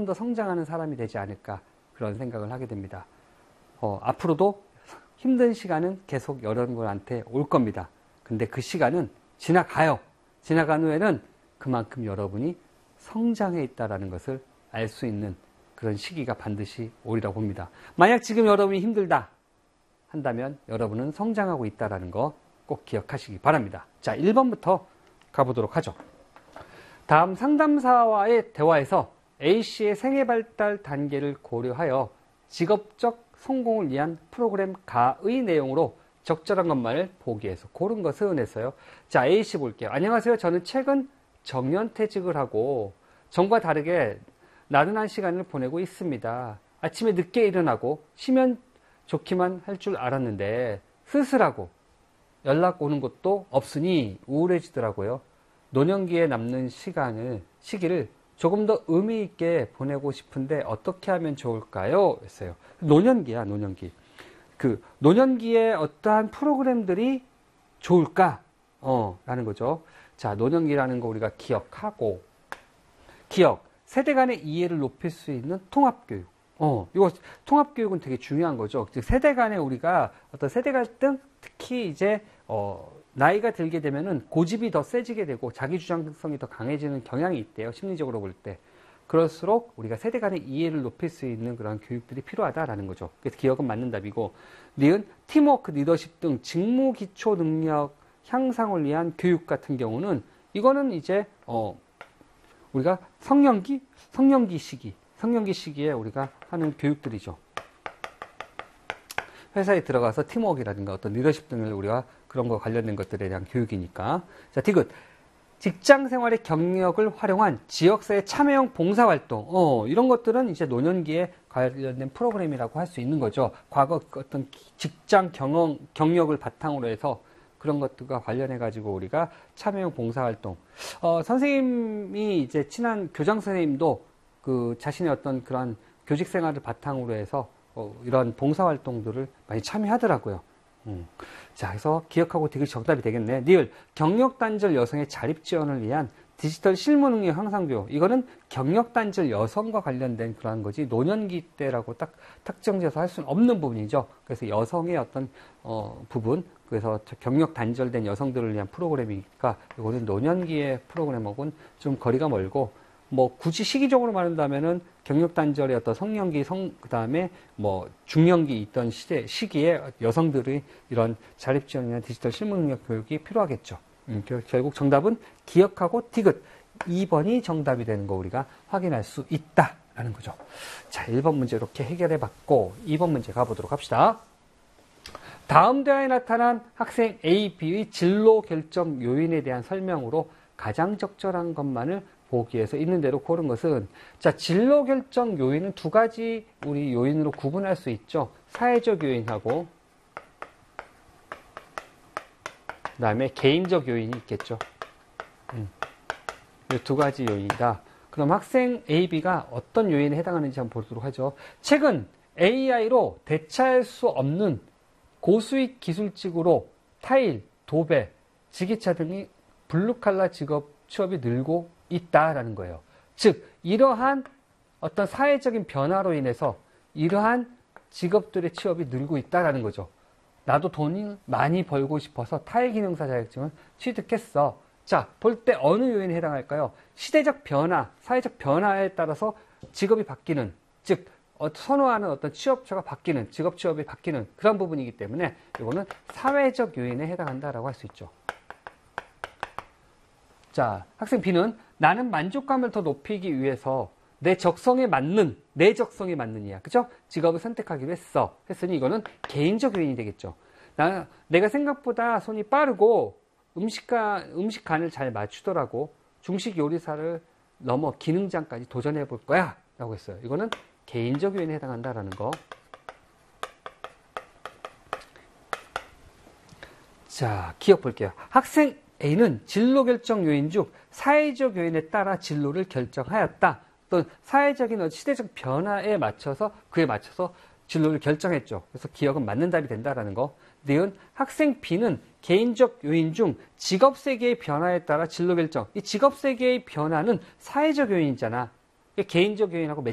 좀 더 성장하는 사람이 되지 않을까 그런 생각을 하게 됩니다. 앞으로도 힘든 시간은 계속 여러분한테 올 겁니다. 근데 그 시간은 지나가요. 지나간 후에는 그만큼 여러분이 성장해 있다는 것을 알 수 있는 그런 시기가 반드시 오리라고 봅니다. 만약 지금 여러분이 힘들다 한다면 여러분은 성장하고 있다는 거 꼭 기억하시기 바랍니다. 자, 1번부터 가보도록 하죠. 다음 상담사와의 대화에서 A씨의 생애 발달 단계를 고려하여 직업적 성공을 위한 프로그램 가의 내용으로 적절한 것만을 보기에서 고른 것은 했어요. 자, A씨 볼게요. 안녕하세요. 저는 최근 정년퇴직을 하고 전과 다르게 나른한 시간을 보내고 있습니다. 아침에 늦게 일어나고 쉬면 좋기만 할 줄 알았는데 쓸쓸하고 연락 오는 것도 없으니 우울해지더라고요. 노년기에 남는 시기를 조금 더 의미 있게 보내고 싶은데 어떻게 하면 좋을까요? 했어요. 노년기야, 노년기. 그 노년기에 어떠한 프로그램들이 좋을까? 라는 거죠. 자, 노년기라는 거 우리가 기억하고, 세대 간의 이해를 높일 수 있는 통합교육. 이거 통합교육은 되게 중요한 거죠. 즉, 세대 간에 우리가 어떤 세대 갈등, 특히 이제, 나이가 들게 되면은 고집이 더 세지게 되고 자기주장성이 더 강해지는 경향이 있대요. 심리적으로 볼 때. 그럴수록 우리가 세대 간의 이해를 높일 수 있는 그런 교육들이 필요하다라는 거죠. 그래서 기억은 맞는 답이고, 니은 팀워크, 리더십 등 직무 기초 능력 향상을 위한 교육 같은 경우는 이거는 이제 우리가 성년기 시기에 우리가 하는 교육들이죠. 회사에 들어가서 팀워크라든가 어떤 리더십 등을 우리가 그런 거 관련된 것들에 대한 교육이니까. 자, 디귿. 직장 생활의 경력을 활용한 지역사회 참여형 봉사활동. 이런 것들은 이제 노년기에 관련된 프로그램이라고 할 수 있는 거죠. 과거 어떤 직장 경력을 바탕으로 해서 그런 것들과 관련해가지고 우리가 참여형 봉사활동. 선생님이 이제 친한 교장 선생님도 그 자신의 어떤 그런 교직 생활을 바탕으로 해서 이런 봉사활동들을 많이 참여하더라고요. 자, 그래서 기억하고 되게 정답이 되겠네. 니을, 경력단절 여성의 자립지원을 위한 디지털 실무능력 향상교육. 이거는 경력단절 여성과 관련된 그러한 거지 노년기 때라고 딱 특정지어서 할 수는 없는 부분이죠. 그래서 여성의 어떤 부분, 그래서 경력단절된 여성들을 위한 프로그램이니까 이거는 노년기의 프로그램하고는 좀 거리가 멀고, 뭐 굳이 시기적으로 말한다면은 경력단절의 어떤 성년기, 그 다음에 뭐 중년기 있던 시기에 여성들의 이런 자립지원이나 디지털 실무능력 교육이 필요하겠죠. 결국 정답은 기억하고 디귿 2번이 정답이 되는 거 우리가 확인할 수 있다라는 거죠. 자, 1번 문제 이렇게 해결해 봤고 2번 문제 가보도록 합시다. 다음 대화에 나타난 학생 A, B의 진로 결정 요인에 대한 설명으로 가장 적절한 것만을 보기에서 있는 대로 고른 것은, 자, 진로 결정 요인은 두 가지 우리 요인으로 구분할 수 있죠. 사회적 요인하고 그 다음에 개인적 요인이 있겠죠. 이 두 가지 요인이다. 그럼 학생 A, B가 어떤 요인에 해당하는지 한번 보도록 하죠. 최근 AI로 대체할 수 없는 고수익 기술직으로 타일, 도배, 지게차 등이 블루칼라 직업 취업이 늘고 있다라는 거예요. 즉, 이러한 어떤 사회적인 변화로 인해서 이러한 직업들의 취업이 늘고 있다라는 거죠. 나도 돈이 많이 벌고 싶어서 타일 기능사 자격증을 취득했어. 자, 볼 때 어느 요인에 해당할까요? 시대적 변화, 사회적 변화에 따라서 직업이 바뀌는, 즉 선호하는 어떤 취업처가 바뀌는, 직업 취업이 바뀌는 그런 부분이기 때문에 이거는 사회적 요인에 해당한다라고 할 수 있죠. 자, 학생 B는 나는 만족감을 더 높이기 위해서 내 적성에 맞는이야. 그죠? 직업을 선택하기로 했으니 이거는 개인적 요인이 되겠죠. 내가 생각보다 손이 빠르고 음식 간을 잘 맞추더라고. 중식 요리사를 넘어 기능장까지 도전해 볼 거야. 라고 했어요. 이거는 개인적 요인에 해당한다라는 거. 자, 기억 볼게요. 학생 A는 진로 결정 요인 중 사회적 요인에 따라 진로를 결정하였다. 또 사회적인 시대적 변화에 맞춰서 그에 맞춰서 진로를 결정했죠. 그래서 기억은 맞는 답이 된다라는 거. 니은 학생 B는 개인적 요인 중 직업 세계의 변화에 따라 진로 결정. 이 직업 세계의 변화는 사회적 요인이잖아. 개인적 요인하고